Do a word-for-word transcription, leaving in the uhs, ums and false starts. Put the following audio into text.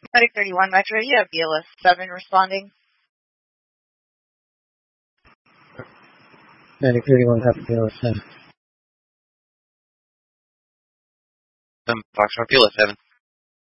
Medic thirty-one Metro, you have B L S seven responding. Medic thirty-one, copy B L S seven. Um, Foxtrot, B L S seven.